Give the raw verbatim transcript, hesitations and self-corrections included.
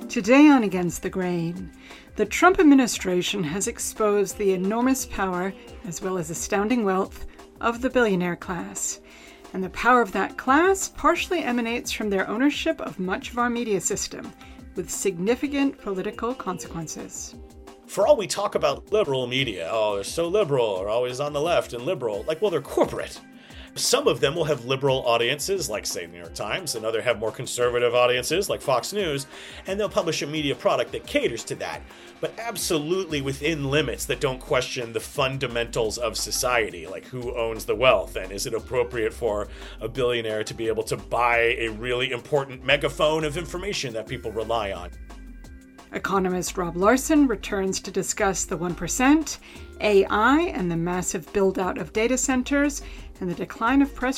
Today on Against the Grain, the Trump administration has exposed the enormous power, as well as astounding wealth, of the billionaire class. And the power of that class partially emanates from their ownership of much of our media system, with significant political consequences. For all we talk about liberal media, oh, they're so liberal, or always on the left and liberal, like, well, they're corporate. Some of them will have liberal audiences, like, say, the New York Times, and others have more conservative audiences, like Fox News, and they'll publish a media product that caters to that, but absolutely within limits that don't question the fundamentals of society, like who owns the wealth, and is it appropriate for a billionaire to be able to buy a really important megaphone of information that people rely on. Economist Rob Larson returns to discuss the one percent, A I and the massive build-out of data centers, and the decline of press